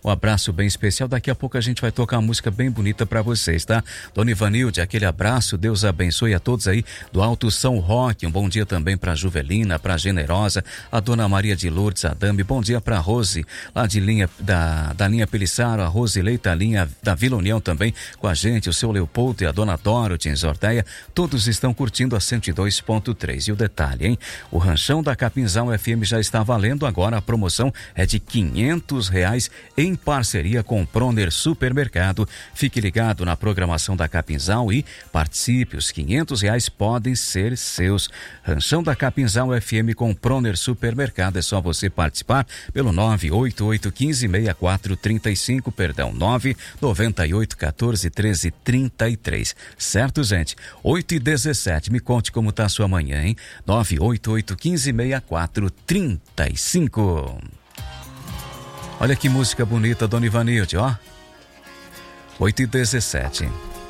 um abraço bem especial. Daqui a pouco a gente vai tocar uma música bem bonita para vocês, tá? Dona Ivanilde, aquele abraço, Deus abençoe a todos aí do Alto São Roque. Um bom dia também para Juvelina, para Generosa, a Dona Maria de Lourdes Adame. Bom dia para Rose, lá de linha da linha Pelissaro, a Rose Leita, a linha da Vila União também com a gente, o seu Leopoldo e a Dona Dorothy em Zorteia. Todos estão curtindo a 102.3. E o detalhe, hein? O ranchão da Capinzal FM já está valendo agora. A promoção é de R$500 em parceria com o Proner Supermercado. Fique ligado na programação da Capinzal e participe. Os R$500 podem ser seus. Ranchão da Capinzal FM com o Proner Supermercado. É só você participar pelo 988156435, perdão, 998141333. Certo, gente? 8h17. Me conte como tá a sua manhã, hein? 988156435. Olha que música bonita, Dona Ivanilde, ó. 8h17.